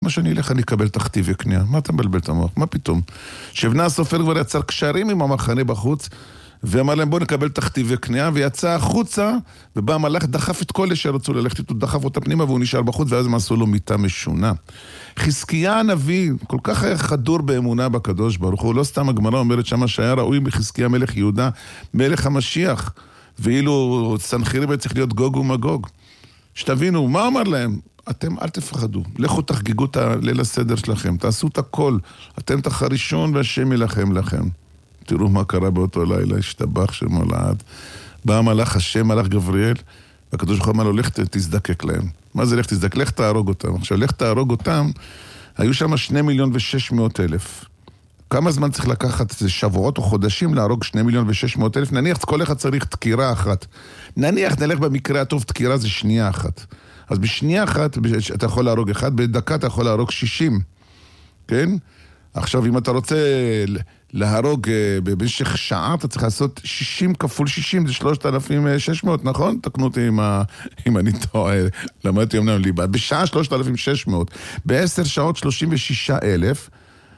למה שאני אלך אני אקבל תכתיב וקנייה? מה אתה מבלבל את המוח? מה פתאום? שבנה הסופר כבר יצר קשרים עם המחנה בחוץ, ואמר להם בואו נקבל תכתיב וקנייה, ויצא החוצה, ובא המלאך דחף את כל אלה שרצו ללכת איתו, דחף אותה פנימה, והוא נשאר בחוץ, ואז הם עשו לו מיטה משונה. חזקיה הנביא, כל כך היה חדור באמונה בקדוש ברוך הוא, לא סתם הגמרא אומרת שמה שהיה ראוי בחזקיה מלך יהודה, מלך המשיח, ואילו סנחריב צריך להיות גוג ומגוג. שתבינו, מה אמר להם? אתם אל תפחדו, לכו תחגגו את ליל הסדר שלכם, תעשו את הכל, אתם תחרישון והשם ילחם לכם. תראו מה קרה באותו לילה, השתבח שמו לעד. בא המלאך השם, מלאך גבריאל, והקדוש ברוך הוא אמר לו, לך תזדקק להם. מה זה לך תזדקק? לך תהרוג אותם. עכשיו, לך תהרוג אותם, היו שם 2,600,000. כמה זמן צריך לקחת? זה שבועות או חודשים להרוג 2,600,000? נניח כל אחד צריך תקירה אחת. נניח נלך במקרה הטוב, תקירה זה שנייה אחת. אז בשנייה אחת אתה יכול להרוג אחד, בדקה אתה יכול להרוג 60. כן? עכשיו, אם אתה רוצה להרוג במשך שעה, אתה צריך לעשות 60 כפול 60, זה 3,600, נכון? תקנו אותי אם אני טועה, למדתי אמנם ליבה. בשעה 3,600, ב10 שעות 36,000,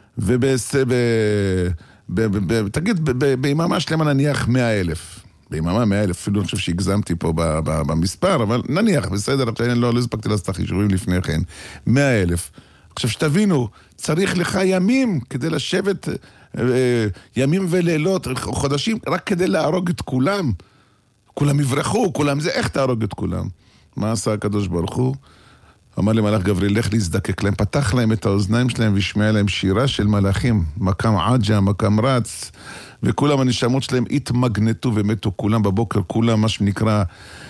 תגיד, ביממה שלמה נניח 100,000. ביממה 100,000, אפילו אני חושב שהגזמתי פה במספר, אבל נניח, בסדר, לא הספקתי לעשות החישובים לפני כן. 100,000. עכשיו שתבינו, צריך לך ימים כדי לשבת, ימים ולילות, חודשים, רק כדי להרוג את כולם. כולם יברחו, כולם זה, איך תהרוג את כולם? מה עשה הקדוש ברוך הוא? אמר למלאך גבריאל, לך להזדקק להם, פתח להם את האוזניים שלהם וישמע להם שירה של מלאכים, מקם עג'ה, מקם רץ, וכולם הנשמות שלהם התמגנטו ומתו כולם בבוקר, כולם מה שנקרא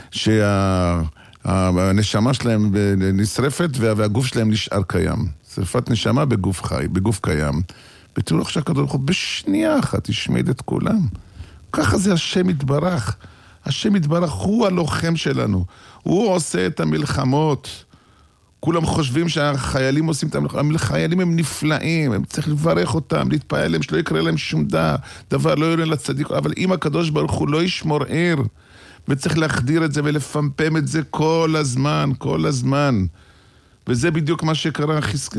הנשמה שלהם נשרפת והגוף שלהם נשאר קיים. שרפת נשמה בגוף חי, בגוף קיים. ותראו עכשיו הקדוש ברוך הוא בשנייה אחת השמיד את כולם. ככה זה השם יתברך. השם יתברך הוא הלוחם שלנו. הוא עושה את המלחמות. כולם חושבים שהחיילים עושים את המלחמות. החיילים הם נפלאים, הם צריך לברך אותם, להתפעל להם, שלא יקרה להם שום דבר, לא יורה לצדיק. אבל אם הקדוש ברוך הוא לא ישמור עיר, וצריך להחדיר את זה ולפמפם את זה כל הזמן, כל הזמן. וזה בדיוק מה שקרה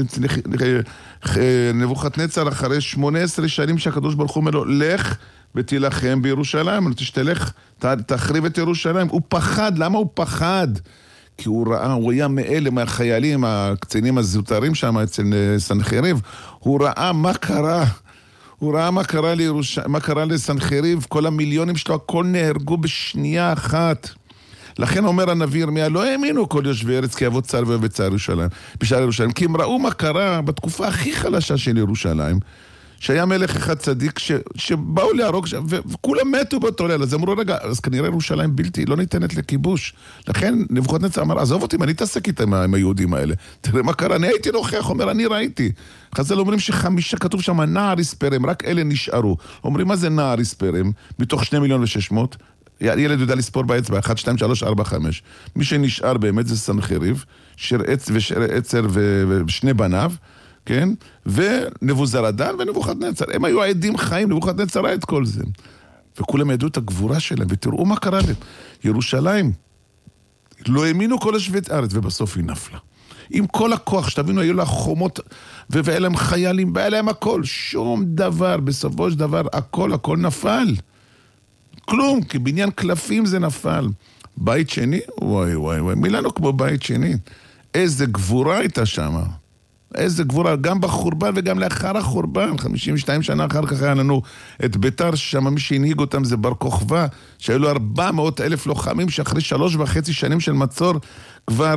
נבוכדנצר אחרי 18 שנים שהקדוש ברוך הוא אומר לו, לך ותילחם בירושלים, תשתלך, תחריב את ירושלים. הוא פחד, למה הוא פחד? כי הוא ראה, הוא היה מאלה מהחיילים, הקצינים הזוטרים שם אצל סנחריב, הוא ראה מה קרה. הוא ראה מה קרה לסנחריב, כל המיליונים שלו, הכל נהרגו בשנייה אחת. לכן אומר הנביא ירמיה, לא האמינו כל יושבי ארץ כי אבות צר ואוהב צר ירושלים, בשער ירושלים, כי הם ראו מה קרה בתקופה הכי חלשה של ירושלים, שהיה מלך אחד צדיק שבאו להרוג, וכולם מתו באותו לילה. אז אמרו, רגע, אז כנראה ירושלים בלתי, לא ניתנת לכיבוש. לכן נבוכדנצר אמר, עזוב אותי, אני אתעסק איתם עם היהודים האלה. תראה מה קרה, אני הייתי נוכח, אומר, אני ראיתי. חז"ל אומרים ש5 כתוב שם נער יספרם, רק אלה נשארו. אומרים, מה זה נער יספרם? מתוך 2,600,000, ילד יודע לספור באצבע, 1, 2, 3, 4, 5. מי שנשאר באמת זה סנחריב, שר עצר ושני בניו, כן? ונבוזראדן ונבוכדנצר. הם היו עדים חיים, נבוכדנצר ראה את כל זה. וכולם ידעו את הגבורה שלהם, ותראו מה קרה להם. ירושלים, לא האמינו כל השבט ארץ, ובסוף היא נפלה. עם כל הכוח, שתבינו, היו לה חומות, והיה להם חיילים, והיה להם הכל, שום דבר, בסופו של דבר, הכל נפל. כלום, כי בניין קלפים זה נפל. בית שני? וואי, מילה לא כמו בית שני. איזה גבורה הייתה שם. איזה גבורה, גם בחורבן וגם לאחר החורבן. 52 שנה אחר כך היה לנו את ביתר, שם מי שהנהיג אותם זה בר כוכבא, שהיו לו 400,000 לוחמים, שאחרי 3.5 שנים של מצור, כבר,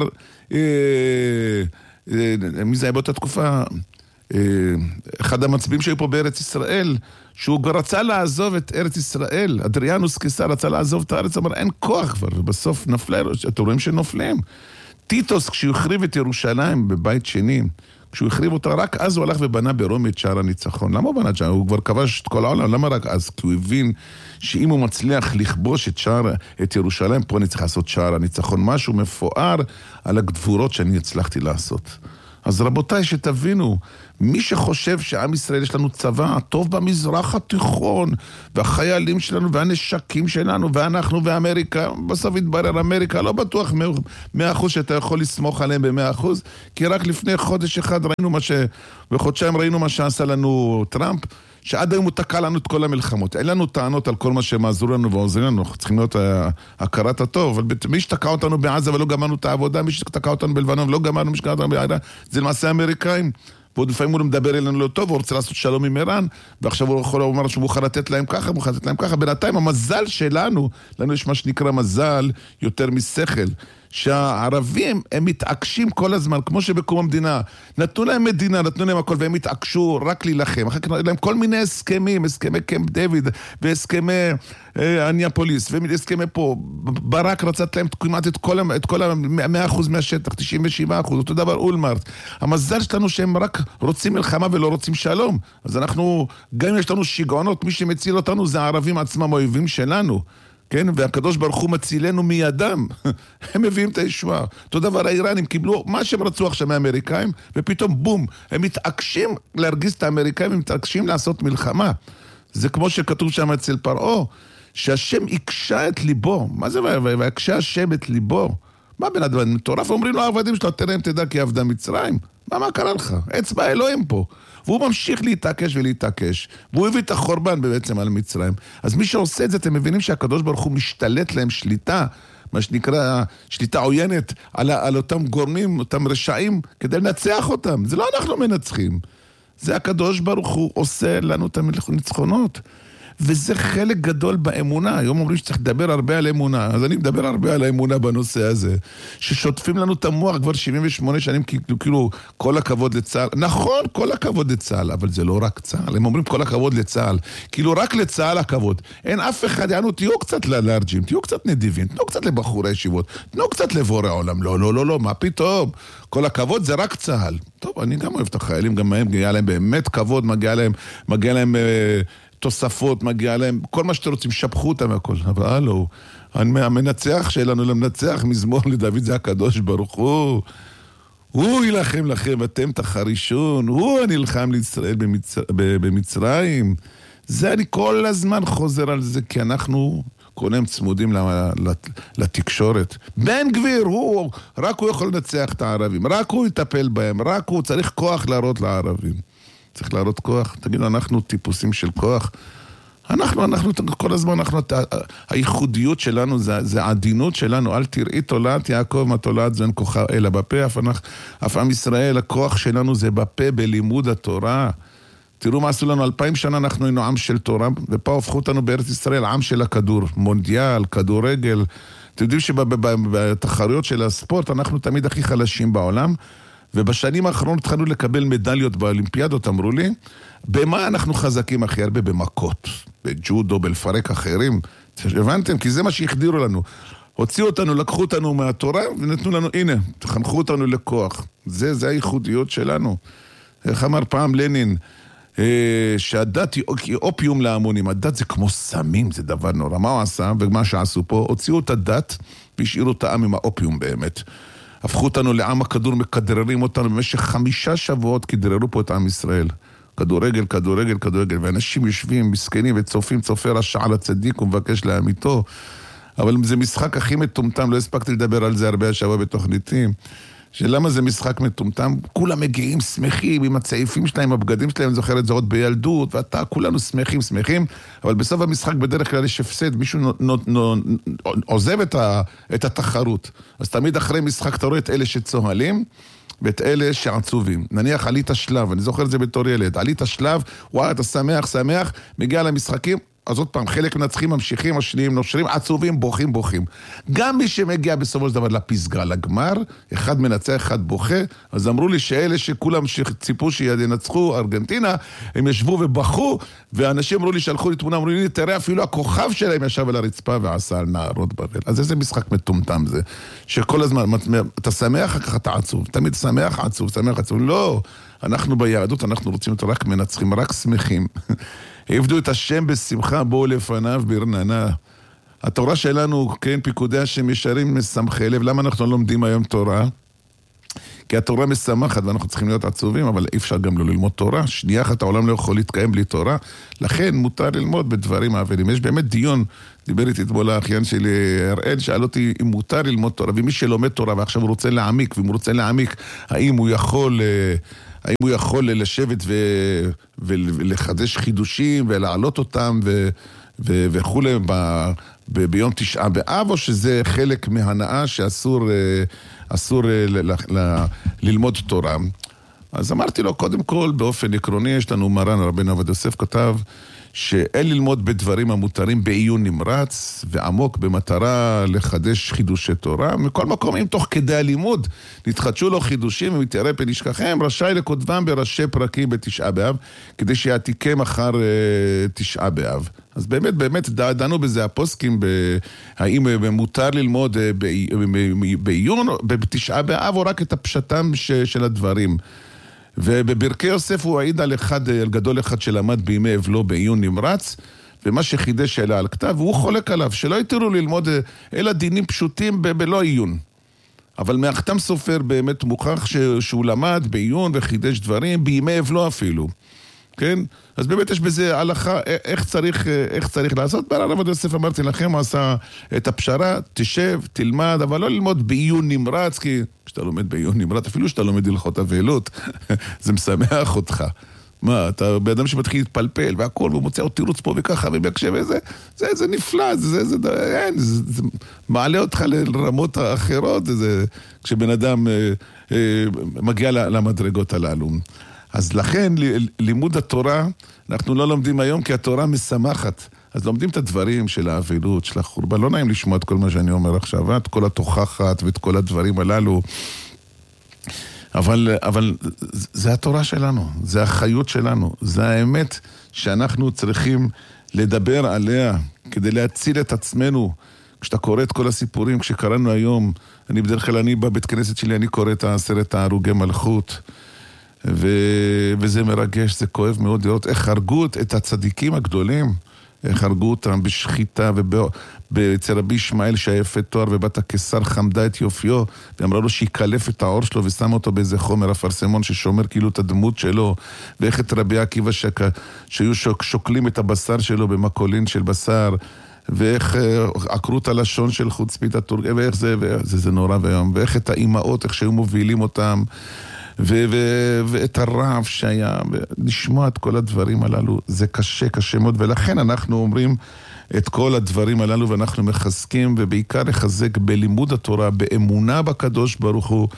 מי זה היה באותה תקופה? אחד המצביעים שהיו פה בארץ ישראל, שהוא כבר רצה לעזוב את ארץ ישראל, אדריאנוס קיסר רצה לעזוב את הארץ, אמר אין כוח כבר, ובסוף נפלה, אתם רואים שנופלים. טיטוס, כשהוא החריב את ירושלים בבית שני, כשהוא החריב אותה, רק אז הוא הלך ובנה ברומי את שער הניצחון. למה הוא בנה את שער? הוא כבר כבש את כל העולם, למה רק אז? כי הוא הבין שאם הוא מצליח לכבוש את ירושלים, פה אני צריך לעשות שער הניצחון, משהו מפואר על הגבורות שאני הצלחתי לעשות. אז רבותיי, שתבינו, מי שחושב שעם ישראל יש לנו צבא טוב במזרח התיכון, והחיילים שלנו והנשקים שלנו, ואנחנו ואמריקה, בסוף התברר אמריקה, לא בטוח 100% שאתה יכול לסמוך עליהם ב100%, כי רק לפני חודש אחד ראינו בחודשיים ראינו מה שעשה לנו טראמפ, שעד היום הוא תקע לנו את כל המלחמות. אין לנו טענות על כל מה שהם עזרו לנו ועוזרים לנו, צריכים להיות הכרת הטוב, אבל מי שתקע אותנו בעזה ולא גמרנו את העבודה, מי שתקע אותנו בלבנון ולא גמרנו, מי שתקע אותנו בעזה, זה למעשה האמריקאים. ועוד לפעמים הוא מדבר אלינו לא טוב, הוא רוצה לעשות שלום עם איראן, ועכשיו הוא יכול לומר שהוא מוכן לתת להם ככה, מוכן לתת להם ככה. בינתיים המזל שלנו, לנו יש מה שנקרא מזל יותר משכל, שהערבים הם מתעקשים כל הזמן, כמו שבקום המדינה, נתנו להם מדינה, נתנו להם הכל, והם התעקשו רק להילחם. אחר כך נתנו להם כל מיני הסכמים, הסכמי קמפ דיוויד, והסכמי אניאפוליס, והסכמי פה. ברק רצת להם כמעט את כל 100% מהשטח, 97%, אותו דבר אולמרט. המזל שלנו שהם רק רוצים מלחמה ולא רוצים שלום. אז אנחנו, גם אם יש לנו שיגעונות, מי שמציל אותנו זה הערבים עצמם, האויבים שלנו. כן, והקדוש ברוך הוא מצילנו מידם. הם מביאים את הישועה. אותו דבר האיראנים קיבלו מה שהם רצו עכשיו מהאמריקאים, ופתאום בום, הם מתעקשים להרגיז את האמריקאים, הם מתעקשים לעשות מלחמה. זה כמו שכתוב שם אצל פרעה, שהשם יקשה את ליבו. מה זה ויקשה השם את ליבו? מה בן אדם מטורף? אומרים לו העבדים שלו, תראה אם תדע כי עבדה מצרים. מה קרה לך? אצבע אלוהים פה. והוא ממשיך להתעקש ולהתעקש. והוא הביא את החורבן בעצם על מצרים. אז מי שעושה את זה, אתם מבינים שהקדוש ברוך הוא משתלט להם שליטה, מה שנקרא שליטה עוינת על אותם גורמים, אותם רשעים, כדי לנצח אותם. זה לא אנחנו מנצחים. זה הקדוש ברוך הוא עושה לנו את הניצחונות. וזה חלק גדול באמונה. היום אומרים שצריך לדבר הרבה על אמונה, אז אני מדבר הרבה על האמונה בנושא הזה, ששוטפים לנו את המוח כבר 78 שנים, כאילו כל הכבוד לצה"ל. נכון, כל הכבוד לצה"ל, אבל זה לא רק צה"ל. הם אומרים כל הכבוד לצה"ל, כאילו רק לצה"ל הכבוד. אין אף אחד, יענו, תהיו קצת לארג'ים, תהיו קצת נדיבים, תנו קצת לבחורי ישיבות, תנו קצת לבורא עולם. לא, מה פתאום? כל הכבוד זה רק צה"ל. טוב, אני גם אוהב את החיילים, גם מהם מגיע להם באמת כבוד, מגיע להם תוספות, מגיע להם, כל מה שאתם רוצים, שפכו אותם הכל. אבל הלו, המנצח שלנו למנצח, מזמור לדוד זה הקדוש ברוך הוא ילחם לכם, אתם תחרישון, הוא הנלחם לישראל במצרים. זה אני כל הזמן חוזר על זה, כי אנחנו כולם צמודים לתקשורת. בן גביר, רק הוא יכול לנצח את הערבים, רק הוא יטפל בהם, רק הוא צריך כוח להראות לערבים. צריך להראות כוח. תגידו, אנחנו טיפוסים של כוח. אנחנו כל הזמן, הייחודיות שלנו, זה העדינות שלנו. אל תראי תולעת יעקב, מה תולעת זן כוחה אלא בפה. אף עם ישראל, הכוח שלנו זה בפה, בלימוד התורה. תראו מה עשו לנו, 2000 שנה אנחנו היינו עם של תורה, ופה הפכו אותנו בארץ ישראל עם של הכדור. מונדיאל, כדורגל. אתם יודעים שבתחרויות של הספורט אנחנו תמיד הכי חלשים בעולם. ובשנים האחרונות התחלנו לקבל מדליות באולימפיאדות, אמרו לי, במה אנחנו חזקים הכי הרבה? במכות, בג'ודו, בלפרק אחרים. הבנתם? כי זה מה שהחדירו לנו. הוציאו אותנו, לקחו אותנו מהתורה ונתנו לנו, הנה, תחנכו אותנו לכוח. זה הייחודיות שלנו. איך אמר פעם לנין, שהדת היא אופיום להמונים. הדת זה כמו סמים, זה דבר נורא. מה הוא עשה? ומה שעשו פה, הוציאו את הדת והשאירו את העם עם האופיום באמת. הפכו אותנו לעם הכדור, מקדררים אותנו במשך 5 שבועות, כדררו פה את עם ישראל. כדורגל, ואנשים יושבים, מסכנים וצופים, צופה רשע על הצדיק ומבקש להמיתו. אבל זה משחק הכי מטומטם, לא הספקתי לדבר על זה הרבה השבוע בתוכניתים. שלמה זה משחק מטומטם? כולם מגיעים שמחים עם הצעיפים שלהם, הבגדים שלהם, זוכר את זה עוד בילדות, ואתה, כולנו שמחים, אבל בסוף המשחק בדרך כלל יש הפסד, מישהו עוזב את התחרות. אז תמיד אחרי משחק אתה רואה את אלה שצוהלים, ואת אלה שעצובים. נניח עלית שלב, אני זוכר את זה בתור ילד, עלית שלב, וואי, אתה שמח, מגיע למשחקים, אז עוד פעם, חלק מנצחים, ממשיכים, השניים נושרים, עצובים, בוכים. גם מי שמגיע בסופו של דבר לפסגה, לגמר, אחד מנצח, אחד בוכה, אז אמרו לי שאלה שכולם ציפו שינצחו ארגנטינה, הם ישבו ובכו, ואנשים אמרו לי, שלחו לי תמונה, אמרו לי, תראה, אפילו הכוכב שלהם ישב על הרצפה ועשה על נערות בבל. אז איזה משחק מטומטם זה, שכל הזמן, אתה שמח, ככה אתה עצוב, תמיד שמח, עצוב. לא, אנחנו ביהדות, אנחנו רוצים אותו רק מנצחים, רק שמחים. עבדו את השם בשמחה, בואו לפניו ברננה. התורה שלנו, כן, פיקודי השם ישרים משמחי לב. למה אנחנו לומדים היום תורה? כי התורה משמחת ואנחנו צריכים להיות עצובים, אבל אי אפשר גם לא ללמוד תורה. שנייה אחת העולם לא יכול להתקיים בלי תורה, לכן מותר ללמוד בדברים העבירים. יש באמת דיון, דיבר איתי אתמול האחיין שלי הראל, שאל אותי אם מותר ללמוד תורה, ומי שלומד תורה ועכשיו הוא רוצה להעמיק, ואם הוא רוצה להעמיק, האם הוא יכול לשבת ולחדש חידושים ולהעלות אותם וכו' ביום תשעה באב, או שזה חלק מהנאה שאסור ללמוד תורה. אז אמרתי לו, קודם כל, באופן עקרוני, יש לנו מרן רבנו עובדיה יוסף כתב, שאין ללמוד בדברים המותרים בעיון נמרץ ועמוק במטרה לחדש חידושי תורה. מכל מקום, אם תוך כדי הלימוד נתחדשו לו חידושים ומתיירא פן ישכחם, רשאי לכותבם בראשי פרקים בתשעה באב, כדי שיעתיקם אחר תשעה באב. אז באמת דנו בזה הפוסקים, האם מותר ללמוד בעיון בתשעה באב או רק את הפשטם של הדברים. ובברכי יוסף הוא העיד על גדול אחד שלמד בימי אבלו בעיון נמרץ, ומה שחידש אלה על כתב, והוא חולק עליו, שלא יתירו ללמוד אלא דינים פשוטים בלא עיון. אבל מהחתם סופר באמת מוכח שהוא למד בעיון וחידש דברים, בימי אבלו אפילו. כן? אז באמת יש בזה הלכה, איך צריך לעשות. ברר עובדיה יוסף אמרתי לכם, הוא עשה את הפשרה, תשב, תלמד, אבל לא ללמוד בעיון נמרץ, כי כשאתה לומד בעיון נמרץ, אפילו שאתה לומד הלכות אבלות, זה משמח אותך. מה, אתה באדם שמתחיל להתפלפל והכל, והוא מוצא עוד תירוץ פה וככה ומקשב וזה, זה נפלא, זה מעלה אותך לרמות האחרות, כשבן אדם מגיע למדרגות הללו. אז לכן לימוד התורה, אנחנו לא לומדים היום כי התורה משמחת. אז לומדים את הדברים של האבלות, של החורבן. לא נעים לשמוע את כל מה שאני אומר עכשיו, את כל התוכחת ואת כל הדברים הללו. אבל זה התורה שלנו, זה החיות שלנו, זה האמת שאנחנו צריכים לדבר עליה כדי להציל את עצמנו. כשאתה קורא את כל הסיפורים, כשקראנו היום, בדרך כלל בבית כנסת שלי, אני קורא את 10 ההרוגי מלכות. וזה מרגש, זה כואב מאוד לראות איך הרגו את הצדיקים הגדולים, איך הרגו אותם בשחיטה, ואצל רבי ישמעאל שהיה יפה תואר ובת הקיסר חמדה את יופיו, ואמרה לו שיקלף את העור שלו ושם אותו באיזה חומר אפרסמון ששומר כאילו את הדמות שלו, ואיך את רבי עקיבא שהיו שוקלים את הבשר שלו במקולין של בשר, ואיך עקרו את הלשון של חוצפית הטורקיה, ואיך זה נורא והיום, ואיך את האימהות, איך שהיו מובילים אותם, ואת הרעב שהיה, לשמוע את כל הדברים הללו, זה קשה מאוד, ולכן אנחנו אומרים את כל הדברים הללו, ואנחנו מחזקים, ובעיקר לחזק בלימוד התורה, באמונה בקדוש ברוך הוא,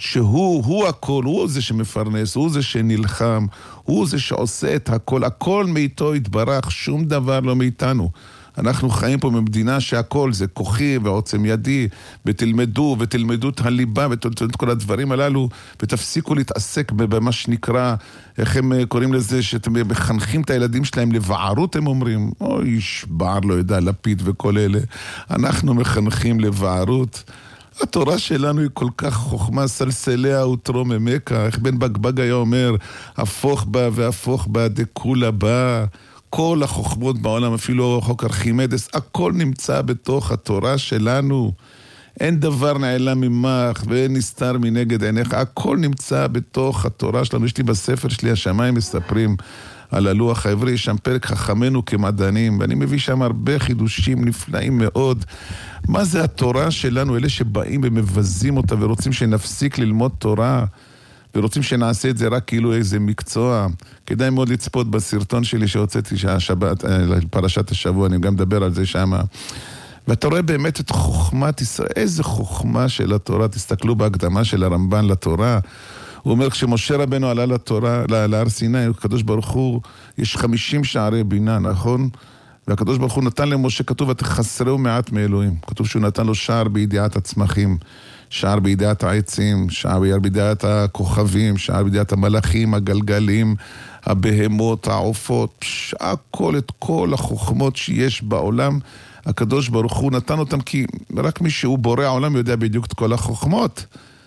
שהוא הכל, הוא זה שמפרנס, הוא זה שנלחם, הוא זה שעושה את הכל, הכל מאיתו יתברך, שום דבר לא מאיתנו. אנחנו חיים פה במדינה שהכל זה כוחי ועוצם ידי, ותלמדו את הליבה ותלמדו את כל הדברים הללו, ותפסיקו להתעסק במה שנקרא, איך הם קוראים לזה, שאתם מחנכים את הילדים שלהם לבערות, הם אומרים, אוי, בער לא יודע, לפיד וכל אלה. אנחנו מחנכים לבערות. התורה שלנו היא כל כך חוכמה, סלסליה ותרום עמקה, איך בן בגבג היה אומר, הפוך בה והפוך בה דקולה בה, כל החוכמות בעולם, אפילו חוק ארכימדס, הכל נמצא בתוך התורה שלנו. אין דבר נעלם ממך ואין נסתר מנגד עיניך, הכל נמצא בתוך התורה שלנו. יש לי בספר שלי, השמיים מספרים על הלוח העברי, שם פרק חכמנו כמדענים, ואני מביא שם הרבה חידושים נפלאים מאוד. מה זה התורה שלנו? אלה שבאים ומבזים אותה ורוצים שנפסיק ללמוד תורה, ורוצים שנעשה את זה רק כאילו איזה מקצוע. כדאי מאוד לצפות בסרטון שלי שהוצאתי שהשבת, פרשת השבוע, אני גם מדבר על זה שם. ואתה רואה באמת את חוכמת ישראל, איזה חוכמה של התורה, תסתכלו בהקדמה של הרמב"ן לתורה. הוא אומר, כשמשה רבנו עלה לתורה, להר סיני, הקדוש ברוך הוא, יש 50 שערי בינה, נכון? והקדוש ברוך הוא נתן למשה, כתוב, ותחסרהו מעט מאלוהים. כתוב שהוא נתן לו שער בידיעת הצמחים, שער בידיעת העצים, שער בידיעת הכוכבים, שער בידיעת המלאכים, הגלגלים, הבהמות, העופות, הכל, את כל החוכמות שיש בעולם, הקדוש ברוך הוא נתן אותם, כי רק מי שהוא בורא העולם יודע בדיוק את כל החוכמות.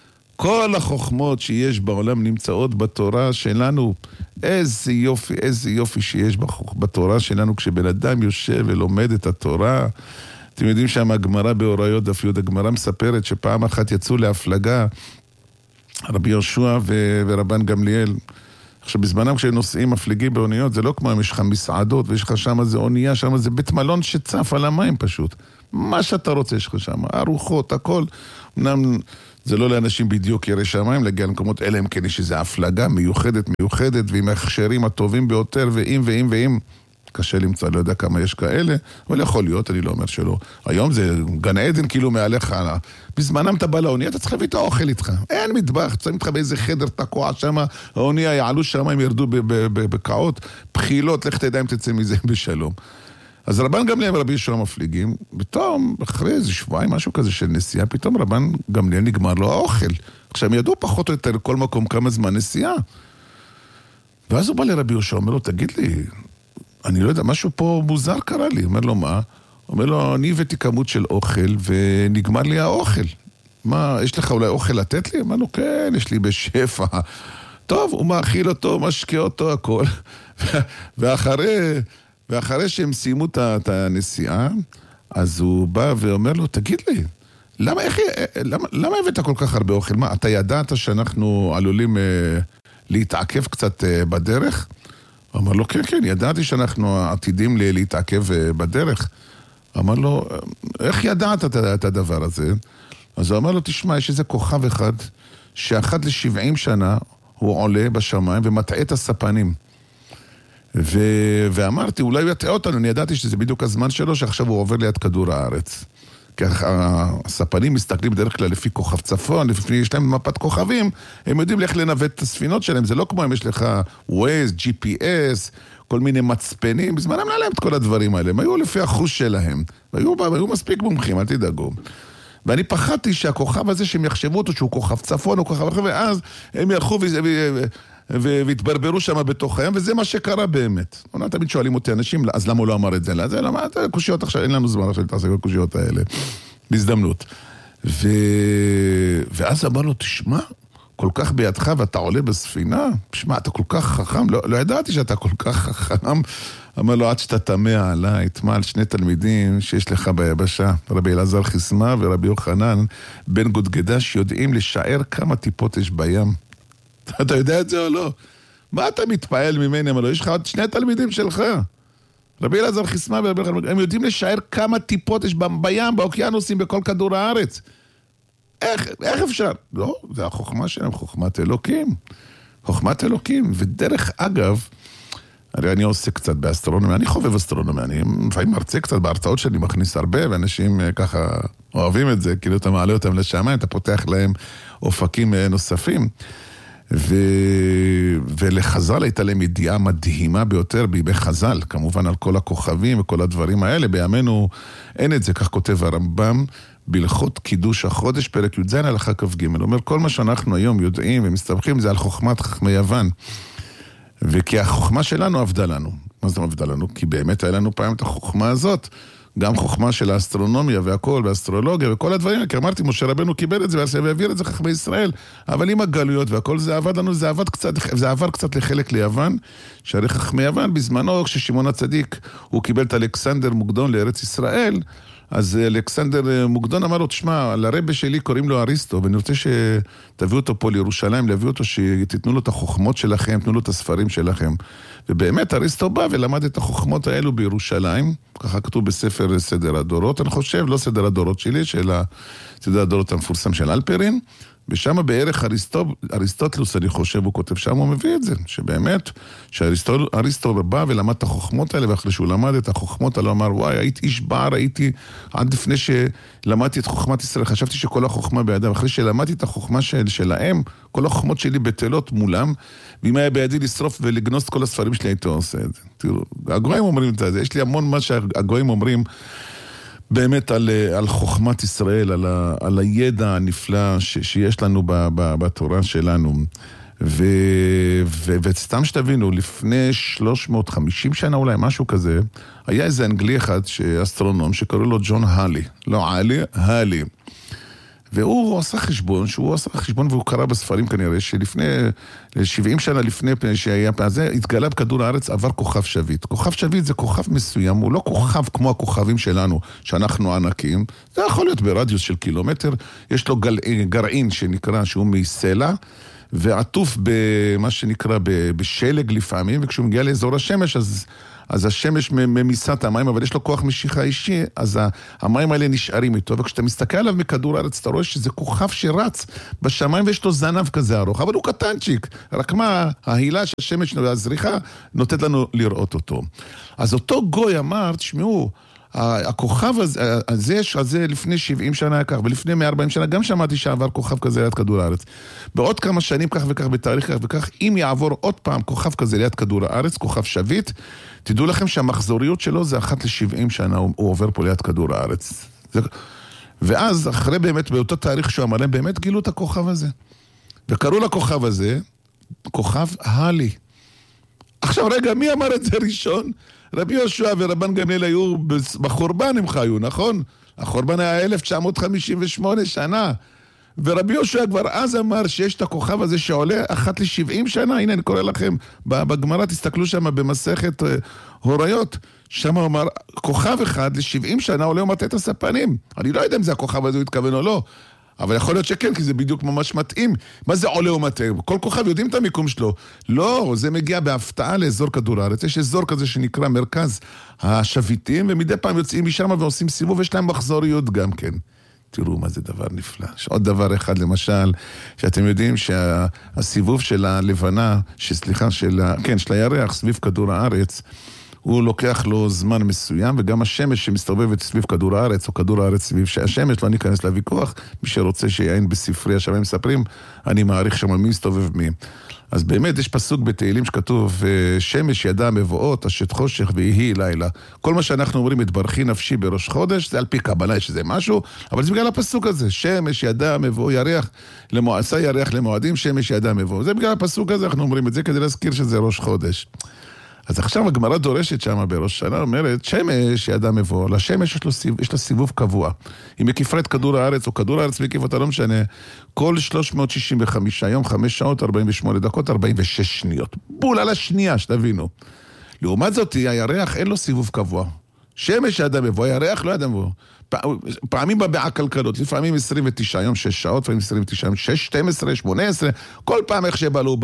כל החוכמות שיש בעולם נמצאות בתורה שלנו. איזה יופי שיש בתורה שלנו, כשבן אדם יושב ולומד את התורה. אתם יודעים שם הגמרא באוריות דף י', הגמרא מספרת שפעם אחת יצאו להפלגה רבי יהושע ורבן גמליאל. עכשיו, בזמנם כשהם נוסעים מפליגים באוניות, זה לא כמו אם יש לך מסעדות, ויש לך שם איזה אונייה, שם זה בית מלון שצף על המים פשוט. מה שאתה רוצה יש לך שם, ארוחות, הכל. אמנם זה לא לאנשים בדיוק ירא שמיים, להגיע למקומות אלה הם כן יש איזו הפלגה מיוחדת, ועם ההכשרים הטובים ביותר, ואם, קשה למצוא, לא יודע כמה יש כאלה, אבל יכול להיות, אני לא אומר שלא. היום זה גן עדן כאילו מעליך, בזמנם אתה בא לאונייה, אתה צריך להביא את האוכל איתך. אין מטבח, צאים איתך באיזה חדר תקוע שם, האונייה יעלו שם, הם ירדו בקעות, בחילות, לך תדע אם תצא מזה בשלום. אז רבן גמליאל ורבי יהושע מפליגים, פתאום, אחרי איזה שבועיים, משהו כזה של נסיעה, פתאום רבן גמליאל נגמר לו האוכל. עכשיו, הם ידעו פחות או יותר כל מקום כמה זמן נסיעה. ואז הוא בא לרבי יהושע, אומר לו, תגיד לי, אני לא יודע, משהו פה מוזר קרה לי. אומר לו, מה? אומר לו, אני הבאתי כמות של אוכל ונגמר לי האוכל. מה, יש לך אולי אוכל לתת לי? אומר לו, כן, יש לי בשפע. טוב, הוא מאכיל אותו, משקה אותו, הכל. ואחרי שהם סיימו את הנסיעה, אז הוא בא ואומר לו, תגיד לי, למה הבאת כל כך הרבה אוכל? מה, אתה ידעת שאנחנו עלולים להתעכב קצת בדרך? אמר לו, כן, ידעתי שאנחנו עתידים להתעכב בדרך. אמר לו, איך ידעת את הדבר הזה? אז הוא אמר לו, תשמע, יש איזה כוכב אחד, שאחת ל-70 שנה הוא עולה בשמיים ומטעה את הספנים. ואמרתי, אולי הוא יטעה אותנו, אני ידעתי שזה בדיוק הזמן שלו, שעכשיו הוא עובר ליד כדור הארץ. כי הספנים מסתכלים בדרך כלל לפי כוכב צפון, לפי יש להם מפת כוכבים, הם יודעים איך לנווט את הספינות שלהם, זה לא כמו אם יש לך Waze, GPS, כל מיני מצפנים, בזמן הם להם את כל הדברים האלה, הם היו לפי החוש שלהם, והיו מספיק מומחים, אל תדאגו. ואני פחדתי שהכוכב הזה שהם יחשבו אותו, שהוא כוכב צפון או כוכב אחר, ואז הם ילכו והתברברו שם בתוכם, וזה מה שקרה באמת. תמיד שואלים אותי אנשים, אז למה הוא לא אמר את זה? אז למה קושיות עכשיו, אין לנו זמן עכשיו להתעסק בקושיות האלה, בהזדמנות. ואז אמר לו, תשמע, כל כך בידך ואתה עולה בספינה, תשמע, אתה כל כך חכם, לא ידעתי שאתה כל כך חכם. אמר לו, עד שאתה תמה עליי, תמה על שני תלמידים שיש לך ביבשה, רבי אלעזר חיסמה ורבי יוחנן בן גודגדה, שיודעים לשער כמה טיפות יש בים. אתה יודע את זה או לא? מה אתה מתפעל ממני? אמר לו, יש לך עוד שני תלמידים שלך. רבי אלעזר חיסמה ורבי יוחנן, הם יודעים לשער כמה טיפות יש בים, באוקיינוסים, בכל כדור הארץ. איך אפשר? לא, זה החוכמה שלהם, חוכמת אלוקים. חוכמת אלוקים. ודרך אגב, הרי אני עושה קצת באסטרונומיה, אני חובב אסטרונומיה, אני לפעמים מרצה קצת בהרצאות שלי, מכניס הרבה, ואנשים ככה אוהבים את זה, כאילו אתה מעלה אותם לשמיים, אתה פותח להם אופקים נוספים. ולחז"ל הייתה להם ידיעה מדהימה ביותר בימי חז"ל, כמובן על כל הכוכבים וכל הדברים האלה, בימינו אין את זה, כך כותב הרמב"ם, בהלכות קידוש החודש, פרק י"ז הלכה כ"ג, הוא אומר, כל מה שאנחנו היום יודעים ומסתבכים זה על חוכמת חכמי יוון, וכי החוכמה שלנו עבדה לנו. מה זאת עבדה לנו? כי באמת היה לנו פעם את החוכמה הזאת, גם חוכמה של האסטרונומיה והכל, והאסטרולוגיה וכל הדברים, כי אמרתי, משה רבנו קיבל את זה והעביר את זה חכמי ישראל, אבל עם הגלויות והכל זה עבד לנו, זה עבר קצת לחלק ליוון, שהרי חכמי יוון בזמנו, כששמעון הצדיק, הוא קיבל את אלכסנדר מוקדון לארץ ישראל, אז אלכסנדר מוקדון אמר לו, תשמע, לרבא שלי קוראים לו אריסטו, ואני רוצה שתביאו אותו פה לירושלים, להביא אותו שתתנו לו את החוכמות שלכם, תנו לו את הספרים שלכם. ובאמת אריסטו בא ולמד את החוכמות האלו בירושלים, ככה כתוב בספר סדר הדורות, אני חושב, לא סדר הדורות שלי, אלא סדר הדורות המפורסם של אלפרין, ושם בערך אריסטוטלוס, אני חושב, הוא כותב שם, הוא מביא את זה, שבאמת, שאריסטו בא ולמד את החוכמות האלה, ואחרי שהוא למד את החוכמות האלה, הוא אמר, וואי, הייתי איש בער, הייתי, עד לפני שלמדתי את חוכמת ישראל, חשבתי שכל החוכמה בידם, אחרי שלמדתי את החוכמה שלהם, כל החוכמות שלי בטלות מולם, ואם היה בידי לשרוף ולגנוס את כל הספרים שלי, הייתי עושה את זה. תראו, הגויים אומרים את זה, יש לי המון מה שהגויים אומרים, באמת על חוכמת ישראל, על הידע הנפלא שיש לנו בתורה שלנו. וסתם שתבינו, לפני 350 שנה אולי, משהו כזה, היה איזה אנגלי אחד, אסטרונום, שקראו לו ג'ון הלי. לא עלי, הלי. והוא עשה חשבון, והוא קרא בספרים כנראה, שלפני 70 שנה לפני שהיה זה, התגלה בכדור הארץ עבר כוכב שביט. כוכב שביט זה כוכב מסוים, הוא לא כוכב כמו הכוכבים שלנו, שאנחנו ענקים, זה יכול להיות ברדיוס של קילומטר, יש לו גרעין שנקרא, שהוא מסלע, ועטוף במה שנקרא בשלג לפעמים, וכשהוא מגיע לאזור השמש, אז השמש ממיסה את המים, אבל יש לו כוח משיכה אישי, אז המים האלה נשארים איתו, וכשאתה מסתכל עליו מכדור הארץ, אתה רואה שזה כוכב שרץ בשמיים, ויש לו זנב כזה ארוך, אבל הוא קטנצ'יק, רק מה, ההילה של השמש והזריחה נותנת לנו לראות אותו. אז אותו גוי אמר, תשמעו, הכוכב הזה לפני 70 שנה כך, ולפני 140 שנה גם שמעתי שעבר כוכב כזה ליד כדור הארץ. בעוד כמה שנים כך וכך, בתאריך כך וכך, אם יעבור עוד פעם כוכב כזה ליד כדור הארץ, כוכב שביט, תדעו לכם שהמחזוריות שלו זה אחת ל-70 שנה, הוא עובר פה ליד כדור הארץ. ואז אחרי באמת, באותו תאריך שהוא אמר להם, באמת גילו את הכוכב הזה. וקראו לכוכב הזה, כוכב הלי. עכשיו רגע, מי אמר את זה ראשון? רבי יהושע ורבן גמליאל היו בחורבן, הם חיו, נכון? החורבן היה 1958 שנה. ורבי יהושע כבר אז אמר שיש את הכוכב הזה שעולה אחת ל-70 שנה. הנה אני קורא לכם, בגמרא תסתכלו שם במסכת הוריות. שם הוא אמר, כוכב אחד ל-70 שנה עולה ומטה את הספנים. אני לא יודע אם זה הכוכב הזה הוא התכוון או לא. אבל יכול להיות שכן, כי זה בדיוק ממש מתאים. מה זה עולה ומטה? כל כוכב יודעים את המיקום שלו. לא, זה מגיע בהפתעה לאזור כדור הארץ. יש אזור כזה שנקרא מרכז השביטים, ומדי פעם יוצאים משם ועושים סיבוב, ויש להם מחזוריות גם כן. תראו מה זה דבר נפלא. יש עוד דבר אחד, למשל, שאתם יודעים שהסיבוב של הלבנה, של הירח סביב כדור הארץ, הוא לוקח לו זמן מסוים, וגם השמש שמסתובבת סביב כדור הארץ, או כדור הארץ סביב השמש, לא ניכנס לוויכוח, מי שרוצה שיעין בספרי השמיים מספרים, אני מעריך שם מי מסתובב מי. אז באמת יש פסוק בתהילים שכתוב, שמש ידע מבואות, אשת חושך ויהי לילה. כל מה שאנחנו אומרים, התברכי נפשי בראש חודש, זה על פי קבלה, יש איזה משהו, אבל זה בגלל הפסוק הזה, שמש ידע מבוא, עשה ירח למועדים, שמש ידע מבוא. זה בגלל הפסוק הזה, אנחנו אומרים את זה כדי להזכיר שזה ראש חודש. אז עכשיו הגמרא דורשת שם בראש שנה, אומרת, שמש ידע מבוא, לשמש יש לו סיבוב קבוע. היא מקיפה את כדור הארץ, או כדור הארץ מקיף אותה, לא משנה, כל 365 יום, 5 שעות, 48 דקות, 46 שניות. בול על השנייה, שתבינו. לעומת זאת, הירח אין לו סיבוב קבוע. שמש ידע מבוא, הירח לא ידע מבוא. פעמים בבעה כלכלות, לפעמים 29 יום, 6 שעות, לפעמים 29 יום, 6, 12, 18, כל פעם איך שבאלו.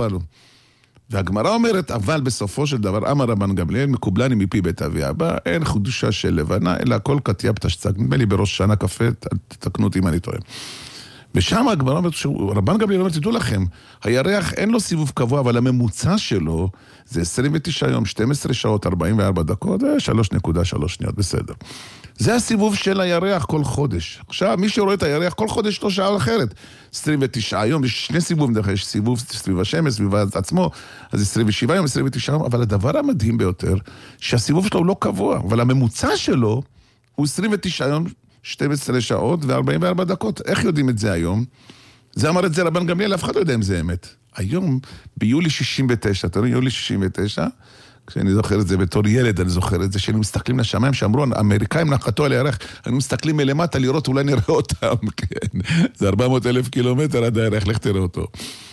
והגמרא אומרת, אבל בסופו של דבר, אמר רבן גמליאל, מקובלני מפי בית אבי אבא, אין חודשה של לבנה, אלא הכל קטיה פתשצק. נדמה לי בראש שנה קפה, תתקנו אותי אם אני טועה. ושם הגמרא אומרת, רבן גמליאל אומר, תדעו לכם, הירח אין לו סיבוב קבוע, אבל הממוצע שלו זה 29 יום, 12 שעות, 44 דקות, 3.3 שניות, בסדר. זה הסיבוב של הירח כל חודש. עכשיו, מי שרואה את הירח כל חודש לא שעה אחרת. 29 יום, יש 2 סיבובים, יש סיבוב סביב השמש, סביב עצמו, אז 27 יום, 29 יום, אבל הדבר המדהים ביותר, שהסיבוב שלו הוא לא קבוע, אבל הממוצע שלו הוא 29 יום, 12 שעות ו-44 דקות. איך יודעים את זה היום? זה אמר את זה רבן גמליאל, אף אחד לא יודע אם זה אמת. היום, ביולי 69, אתה יודע, יולי 69, כשאני זוכר את זה בתור ילד, אני זוכר את זה, שהיינו מסתכלים לשמיים, שאמרו, האמריקאים נחתו על הירח, היינו מסתכלים מלמטה לראות, אולי נראה אותם, כן. זה 400,000 קילומטר עד הירח, לך תראה אותו.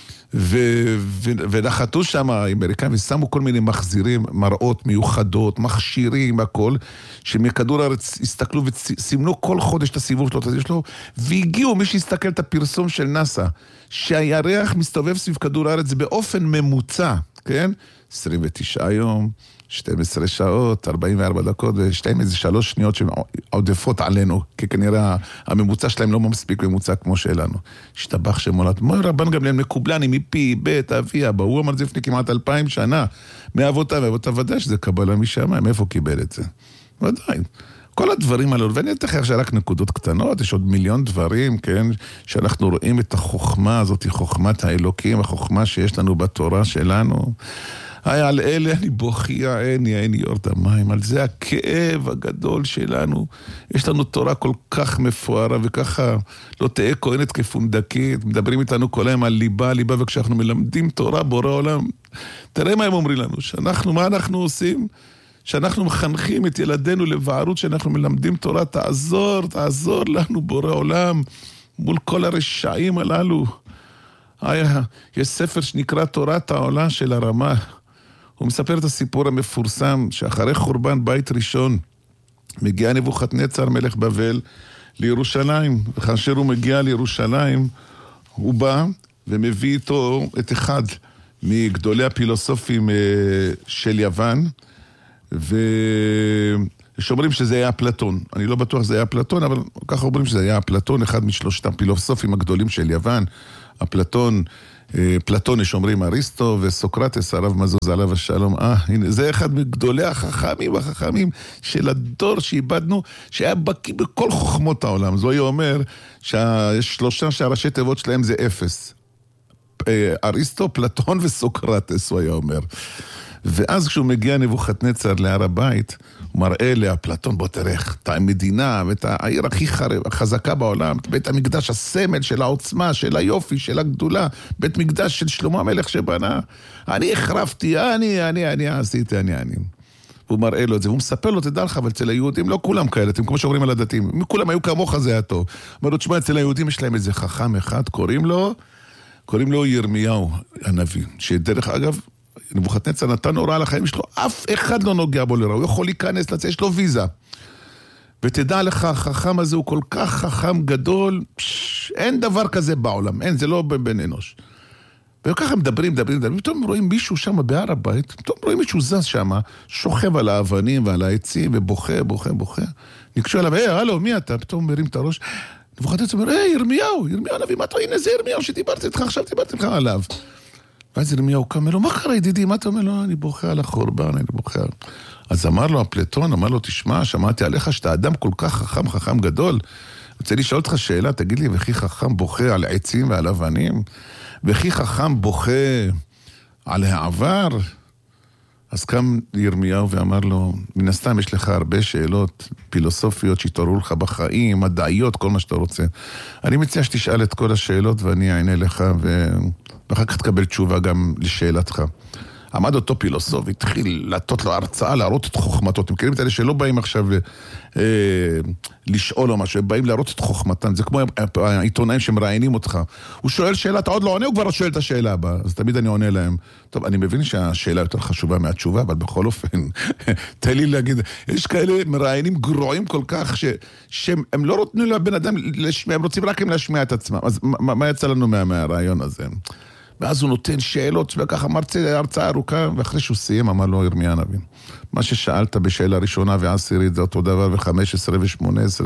ונחתו שם האמריקאים, ושמו כל מיני מחזירים, מראות מיוחדות, מכשירים, הכל, שמכדור הארץ הסתכלו וסימנו כל חודש את הסיבוב שלו, והגיעו מי שהסתכל את הפרסום של נאסא, שהירח מסתובב סביב כדור הארץ באופן ממוצע, כן? 29 יום, 12 שעות, 44 דקות, ושתיים איזה 3 שניות שעודפות עלינו, כי כנראה הממוצע שלהם לא מספיק ממוצע כמו שלנו. השתבח שמולד. מוי רבן גמליאל מקובלני מפי בית אבי אבא, הוא אמר זה לפני כמעט 2000 שנה, מאבותיו ודאי שזה קבלה משמיים, איפה קיבל את זה? ודאי. כל הדברים האלו, ואני אתכף שרק נקודות קטנות, יש עוד מיליון דברים, כן, שאנחנו רואים את החוכמה הזאת, חוכמת האלוקים, החוכמה שיש לנו בתורה שלנו. על אלה אני בוכייה, אין יורד המים, על זה הכאב הגדול שלנו. יש לנו תורה כל כך מפוארה, וככה לא תהיה כהנת כפונדקית, מדברים איתנו כל היום על ליבה, וכשאנחנו מלמדים תורה בורא עולם, תראה מה הם אומרים לנו, מה אנחנו עושים? שאנחנו מחנכים את ילדינו לבערות, שאנחנו מלמדים תורה, תעזור לנו בורא עולם. מול כל הרשעים הללו. יש ספר שנקרא תורת העולה של הרמה. הוא מספר את הסיפור המפורסם שאחרי חורבן בית ראשון מגיע נבוכדנצר מלך בבל לירושלים, וכאשר הוא מגיע לירושלים הוא בא ומביא איתו את אחד מגדולי הפילוסופים של יוון, ושאומרים שזה היה אפלטון. אני לא בטוח שזה היה אפלטון, אבל ככה אומרים שזה היה אפלטון, אחד משלושת הפילוסופים הגדולים של יוון. אפלטון, פלטון יש אומרים אריסטו, וסוקרטס, הרב מזוז עליו השלום. הנה, זה אחד מגדולי החכמים של הדור שאיבדנו, שהיה בקיא בכל חוכמות העולם. זו היה אומר שיש שלושה שהראשי תיבות שלהם זה אפס. אריסטו, פלטון וסוקרטס, הוא היה אומר. ואז כשהוא מגיע נבוכדנצר להר הבית, הוא מראה לאפלטון, בוא תראה, את המדינה ואת העיר הכי חזקה בעולם, בית המקדש, הסמל של העוצמה, של היופי, של הגדולה, בית מקדש של שלמה המלך שבנה. אני החרבתי, אני עשיתי. הוא מראה לו את זה, והוא מספר לו, תדע לך, אבל אצל היהודים לא כולם כאלה, אתם כמו שאומרים על הדתיים, כולם היו כמוך, זה היה טוב. אומר לו, תשמע, אצל היהודים יש להם איזה חכם אחד, קוראים לו ירמיהו הנביא, שדרך אגב, נבוכדנצר נתן הוראה לחיים שלו, אף אחד לא נוגע בו לרע, הוא יכול להיכנס לצאת, יש לו ויזה. ותדע לך, החכם הזה הוא כל כך חכם גדול, אין דבר כזה בעולם, אין, זה לא בן אנוש. וככה מדברים, פתאום רואים מישהו שם בהר הבית, פתאום רואים מישהו זז שם, שוכב על האבנים ועל העצים, ובוכה. נקשו אליו, הלו, מי אתה? פתאום מרים את הראש, נבוכדנצר אומר, ירמיהו הנביא, מה אתה, הנה זה ירמיהו שדיברתי איתך, עכשיו דיברתי איתך עליו. ואז ירמיהו קם, אומר לו, מה קרה ידידי? מה אתה אומר לו? אני בוכה על החורבן, אני בוכה. אז אמר לו אפלטון, אמר לו, תשמע, שמעתי עליך שאתה אדם כל כך חכם גדול. רוצה לשאול אותך שאלה, תגיד לי, וכי חכם בוכה על עצים ועל אבנים? וכי חכם בוכה על העבר? אז קם ירמיהו ואמר לו, מן הסתם יש לך הרבה שאלות פילוסופיות שהתעוררו לך בחיים, מדעיות, כל מה שאתה רוצה. אני מציע שתשאל את כל השאלות ואני אענה לך ואחר כך תקבל תשובה גם לשאלתך. עמד אותו פילוסוף, התחיל לתת לו הרצאה, להראות את חוכמתו. אתם מכירים את אלה שלא באים עכשיו לשאול או משהו, הם באים להראות את חוכמתם. זה כמו העיתונאים שמראיינים אותך. הוא שואל שאלה, אתה עוד לא עונה, הוא כבר שואל את השאלה הבאה. אז תמיד אני עונה להם. טוב, אני מבין שהשאלה יותר חשובה מהתשובה, אבל בכל אופן, תן לי להגיד, יש כאלה מראיינים גרועים כל כך, שהם לא נותנים לבן אדם להשמיע, הם רוצים רק הם להשמיע את עצמם. אז מה יצא לנו מהרעיון הזה? ואז הוא נותן שאלות, וככה מרצה הרצאה ארוכה, ואחרי שהוא סיים, אמר לו ירמיה הנביא, מה ששאלת בשאלה ראשונה ועשירית, זה אותו דבר, ו-15 ו-18,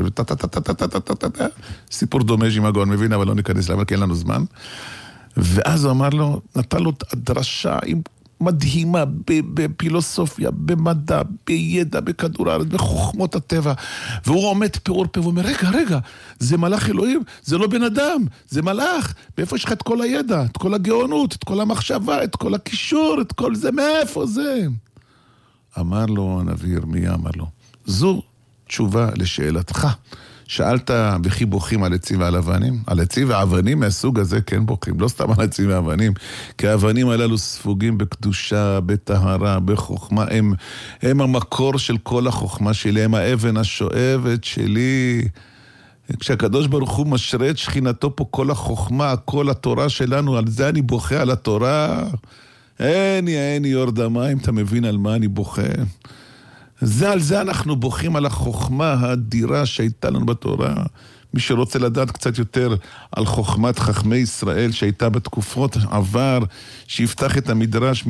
סיפור דומה עם הגאון מבין, אבל לא ניכנס למה, כי אין לנו זמן. ואז הוא אמר לו, נתן לו דרשה מדהימה בפילוסופיה, במדע, בידע, בכדור הארץ, בחוכמות הטבע. והוא עומד פעור פה ואומר, רגע, זה מלאך אלוהים, זה לא בן אדם, זה מלאך. מאיפה יש לך את כל הידע, את כל הגאונות, את כל המחשבה, את כל הקישור, את כל זה, מאיפה זה? אמר לו הנביא ירמיה, אמר לו, זו תשובה לשאלתך. שאלת בכי בוכים על עצים ועל אבנים? על עצים ואבנים מהסוג הזה כן בוכים, לא סתם על עצים ואבנים, כי האבנים הללו ספוגים בקדושה, בטהרה, בחוכמה, הם המקור של כל החוכמה שלי, הם האבן השואבת שלי. כשהקדוש ברוך הוא משרה את שכינתו פה, כל החוכמה, כל התורה שלנו, על זה אני בוכה, על התורה. אין יורד המים, אתה מבין על מה אני בוכה? על זה אנחנו בוכים, על החוכמה האדירה שהייתה לנו בתורה. מי שרוצה לדעת קצת יותר על חוכמת חכמי ישראל שהייתה בתקופות עבר, שיפתח את המדרש,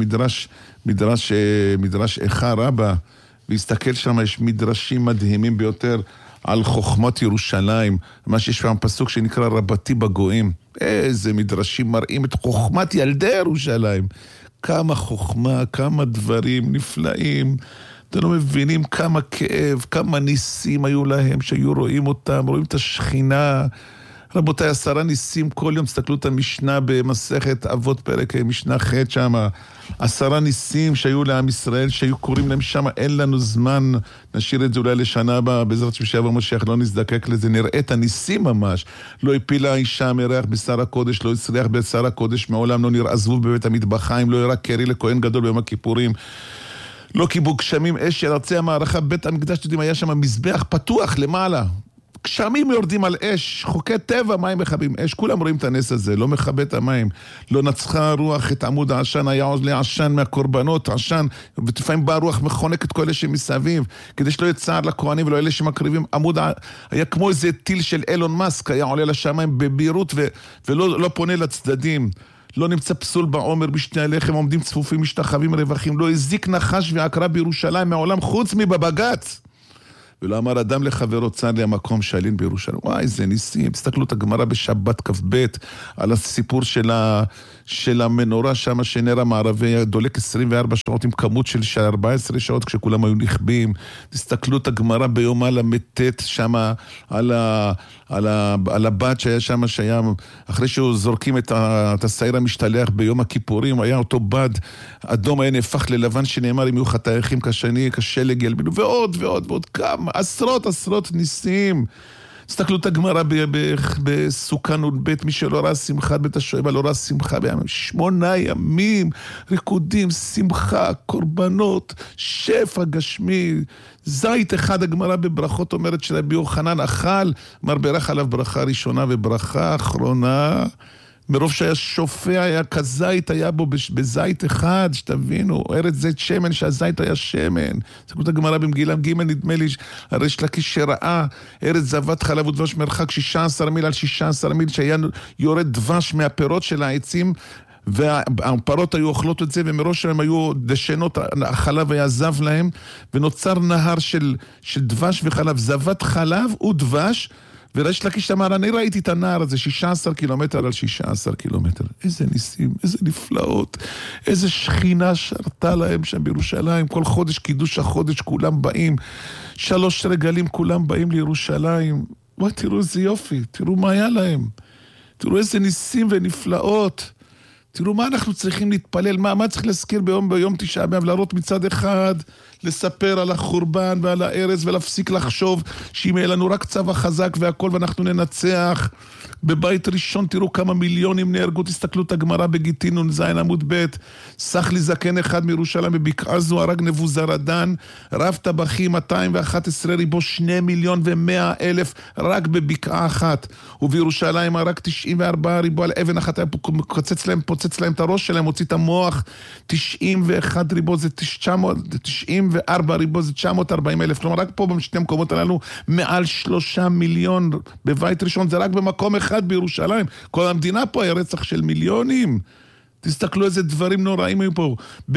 מדרש איכה רבה, ויסתכל שם, יש מדרשים מדהימים ביותר על חוכמת ירושלים, מה שיש שם פסוק שנקרא רבתי בגויים. איזה מדרשים מראים את חוכמת ילדי ירושלים. כמה חוכמה, כמה דברים נפלאים. אתם לא מבינים כמה כאב, כמה ניסים היו להם, שהיו רואים אותם, רואים את השכינה. רבותיי, 10 ניסים כל יום, תסתכלו את המשנה במסכת אבות פרק, משנה ח' שם, 10 ניסים שהיו לעם ישראל, שהיו קוראים להם שם, אין לנו זמן, נשאיר את זה אולי לשנה הבאה, בעזרת שיבוא משיח, לא נזדקק לזה, נראה את הניסים ממש. לא הפילה אישה מריח בשר הקודש, לא הצליח בשר הקודש, מעולם לא נראה זבוב בבית המטבחיים, לא יראה קרי לכהן גדול ביום הכיפורים. לא קיבו גשמים, אש ירצי המערכה, בית המקדש, יודעים, היה שם מזבח פתוח למעלה. גשמים יורדים על אש, חוקי טבע, מים מכבים אש, כולם רואים את הנס הזה, לא מכבה את המים, לא נצחה הרוח את עמוד העשן, היה עוז לעשן מהקורבנות, עשן, ולפעמים באה רוח מחונקת כל אלה שמסביב, כדי שלא יצער לכהנים ולא אלה שמקריבים, היה כמו איזה טיל של אילון מאסק, היה עולה לשמיים בבירות ולא פונה לצדדים. לא נמצא פסול בעומר בשתי הלחם, עומדים צפופים, משתחווים רווחים, לא הזיק נחש ועקרה בירושלים מהעולם חוץ מבבגץ. ולא אמר אדם לחברו צר לי המקום שאלין בירושלים. וואי, זה ניסים. תסתכלו את הגמרא בשבת כ"ב על הסיפור של המנורה שם, שנר המערבי דולק 24 שעות עם כמות של 14 שעות כשכולם היו נכבים. תסתכלו את הגמרא ביום הל"ט שם על הבת שהיה שם, שהיה אחרי שהוא זורקים את השעיר המשתלח ביום הכיפורים, היה אותו בד אדום, היה נהפך ללבן, שנאמר אם יהיו חטאיכם כשני כשלג ילבינו, ועוד ועוד ועוד כמה עשרות ניסים. תסתכלו את הגמרא בסוכה נ"ב, מי שלא ראה שמחה בית השואבה לא ראה שמחה בימים, 8 ימים ריקודים, שמחה, קורבנות, שפע גשמי, זית אחד. הגמרא בברכות אומרת שרבי יוחנן אכל, אמר ברך עליו ברכה ראשונה וברכה אחרונה, מרוב שהיה שופע, היה כזית, היה בו בזית אחד, שתבינו, ארץ זית שמן, שהזית היה שמן. תסתכלו את הגמרא במגילה ג', נדמה לי, הריש לקיש שראה, ארץ זבת חלב ודבש מרחק 16 מיל על 16 מיל, שהיה יורד דבש מהפירות של העצים, והפרות היו אוכלות את זה, ומראש שלהם היו דשנות, החלב היה זב להם, ונוצר נהר של דבש וחלב, זבת חלב ודבש, וריש לקיש אמר, אני ראיתי את הנער הזה, 16 קילומטר על 16 קילומטר. איזה ניסים, איזה נפלאות, איזה שכינה שרתה להם שם בירושלים. כל חודש, קידוש החודש, כולם באים. 3 רגלים, כולם באים לירושלים. וואי, תראו איזה יופי, תראו מה היה להם. תראו איזה ניסים ונפלאות. תראו מה אנחנו צריכים להתפלל, מה צריך להזכיר ביום 9 באב, להראות מצד אחד, לספר על החורבן ועל הארץ, ולהפסיק לחשוב שאם יהיה לנו רק צבא חזק והכל ואנחנו ננצח. בבית ראשון תראו כמה מיליונים נהרגו, תסתכלו את הגמרא בגיטין נ"ז עמוד ב', סח לי זקן אחד מירושלים בבקעה זו, הרג נבוזרדן, רב טבחי 211 ריבו, 2,100,000 רק בבקעה אחת, ובירושלים הרג 94 ריבו על אבן אחת, היה פוצץ להם את הראש שלהם, הוציא את המוח, 91 ריבו זה 94 ריבו זה 940,000, כלומר רק פה בשני המקומות הללו מעל 3 מיליון. בבית ראשון זה רק במקום אחד בירושלים, כל המדינה פה היה רצח של מיליונים. תסתכלו איזה דברים נוראים היו פה.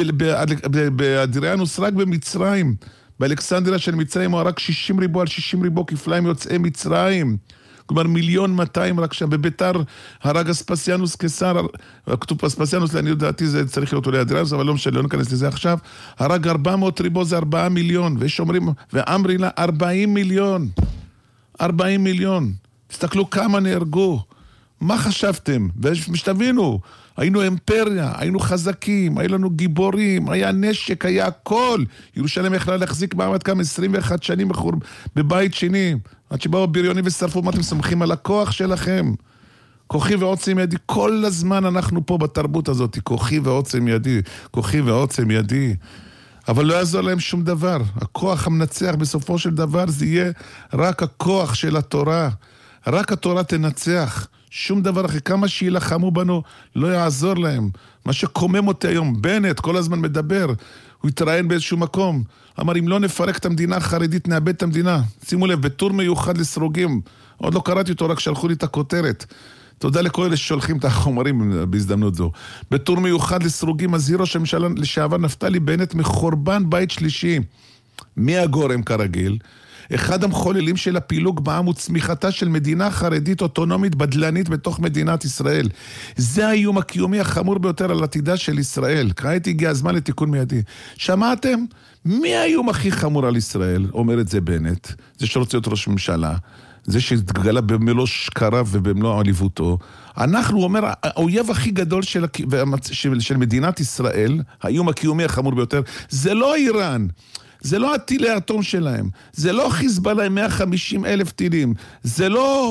באדריאנוס רק במצרים, באלכסנדריה של מצרים הוא רק 60 ריבו על 60 ריבו כפליים יוצאי מצרים, כלומר 1,200,000 רק שם. בביתר הרג אספסיאנוס קיסר, כתוב אספסיאנוס, אני יודעתי זה צריך להיות אולי אדריאנוס, אבל לא משנה, לא ניכנס לזה עכשיו. הרג 400 ריבו זה 4 מיליון, ויש אומרים, ואמרי לה 40 מיליון, 40 מיליון. תסתכלו כמה נהרגו. מה חשבתם? ושתבינו, היינו אימפריה, היינו חזקים, היו לנו גיבורים, היה נשק, היה הכל. ירושלים יכלה להחזיק מעמד כמה 21 שנים בבית שני, עד שבאו בריונים ושרפו. מה אתם סומכים על הכוח שלכם? כוחי ועוצם ידי, כל הזמן אנחנו פה בתרבות הזאת, כוחי ועוצם ידי, כוחי ועוצם ידי. אבל לא יעזור להם שום דבר. הכוח המנצח בסופו של דבר זה יהיה רק הכוח של התורה. רק התורה תנצח. שום דבר אחרי, כמה שילחמו בנו לא יעזור להם. מה שקומם אותי היום, בנט כל הזמן מדבר, הוא התראיין באיזשהו מקום, אמר אם לא נפרק את המדינה החרדית נאבד את המדינה. שימו לב, בטור מיוחד לסרוגים, עוד לא קראתי אותו, רק שלחו לי את הכותרת. תודה לכל אלה ששולחים את החומרים בהזדמנות זו. בטור מיוחד לסרוגים מזהיר ראש הממשלה לשעבר נפתלי בנט מחורבן בית שלישי. מי הגורם כרגיל? אחד המחוללים של הפילוג בעם וצמיחתה של מדינה חרדית אוטונומית בדלנית בתוך מדינת ישראל. זה האיום הקיומי החמור ביותר על עתידה של ישראל. כעת הגיע הזמן לתיקון מיידי. שמעתם? מי האיום הכי חמור על ישראל? אומר את זה בנט. זה שרוצה להיות ראש ממשלה. זה שהתגלה במלוא שקריו ובמלוא עליבותו. אנחנו, אומר, האויב הכי גדול של מדינת ישראל, האיום הקיומי החמור ביותר, זה לא איראן. זה לא הטילי האטום שלהם, זה לא חיזבאללה עם 150,000 טילים, זה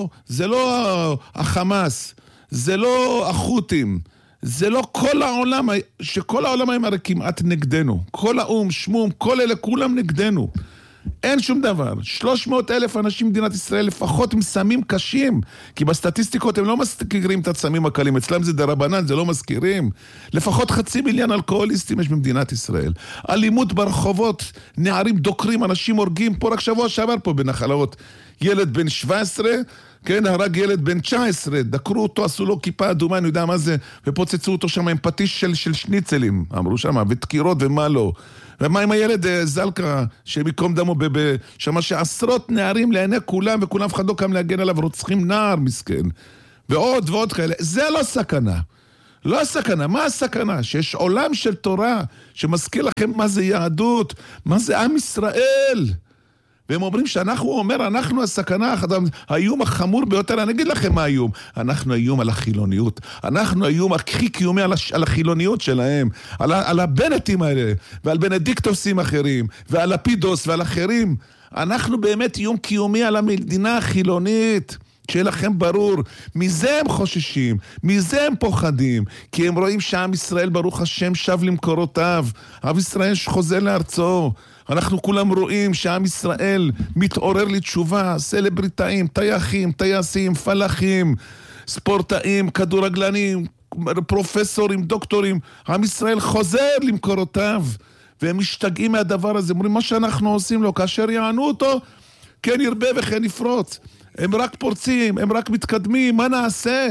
לא החמאס, זה לא החות'ים, זה לא כל העולם, שכל העולם הם הרי כמעט נגדנו, כל האום, שמום, כל אלה כולם נגדנו. אין שום דבר. 300,000 אנשים במדינת ישראל לפחות עם סמים קשים, כי בסטטיסטיקות הם לא מזכירים את הסמים הקלים, אצלם זה דרבנן, זה לא מזכירים. לפחות 500,000 אלכוהוליסטים יש במדינת ישראל. אלימות ברחובות, נערים דוקרים, אנשים הורגים, פה רק שבוע שעבר פה בנחלאות. ילד בן 17, כן, הרג ילד בן 19, דקרו אותו, עשו לו כיפה אדומה, אני יודע מה זה, ופוצצו אותו שם עם פטיש של שניצלים, אמרו שם, ותקירות ומה לא. ומה עם הילד זלקה, שמקום דמו שמה שעשרות נערים לעיני כולם, וכולם אחד לא קם להגן עליו, רוצחים נער מסכן. ועוד ועוד כאלה. זה לא סכנה. לא הסכנה. מה הסכנה? שיש עולם של תורה, שמזכיר לכם מה זה יהדות, מה זה עם ישראל. והם אומרים שאנחנו, הוא אומר, אנחנו הסכנה, האיום החמור ביותר, אני אגיד לכם מה האיום. אנחנו האיום על החילוניות. אנחנו האיום הכי קיומי על החילוניות שלהם. על הבנטים האלה, ועל בנדיקטוסים אחרים, ועל לפידוס ועל אחרים. אנחנו באמת איום קיומי על המדינה החילונית. שיהיה לכם ברור, מזה הם חוששים, מזה הם פוחדים, כי הם רואים שעם ישראל ברוך השם שב למקורותיו, עם ישראל חוזר לארצו. אנחנו כולם רואים שעם ישראל מתעורר לתשובה, סלבריטאים, טייחים, טייסים, פלחים, ספורטאים, כדורגלנים, פרופסורים, דוקטורים. עם ישראל חוזר למקורותיו, והם משתגעים מהדבר הזה. אומרים, מה שאנחנו עושים לו, כאשר יענו אותו, כן ירבה וכן יפרוץ. הם רק פורצים, הם רק מתקדמים, מה נעשה?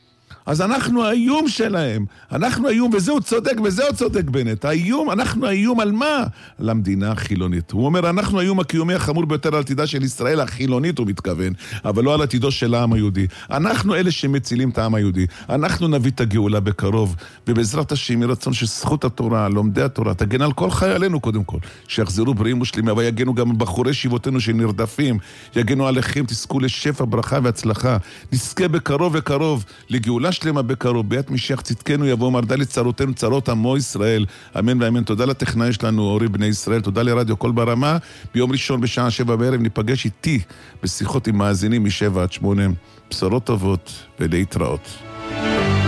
אז אנחנו האיום שלהם, אנחנו האיום, וזהו צודק, וזהו צודק בנט. האיום, אנחנו האיום על מה? על המדינה החילונית. הוא אומר, אנחנו האיום הקיומי החמור ביותר על עתידה של ישראל החילונית, הוא מתכוון, אבל לא על עתידו של העם היהודי. אנחנו אלה שמצילים את העם היהודי. אנחנו נביא את הגאולה בקרוב, ובעזרת השם ירצון שזכות התורה, לומדי התורה, תגן על כל חיילינו קודם כל, שיחזרו בריאים ושלימים, אבל יגנו גם בחורי שיבותינו שנרדפים, יגנו עליכם, תזכו לשפע, ברכה והצלחה. נזכה בקרוב וקרוב לגאולה שלמה בקרוב, ביאת משיח צדקנו יבוא, מרדה לצרותינו צרות עמו ישראל, אמן ואמן. תודה לטכנאי שלנו אורי בני ישראל, תודה לרדיו קול ברמה. ביום ראשון בשעה 7 בערב ניפגש איתי בשיחות עם מאזינים מ7 עד 8. בשורות טובות ולהתראות.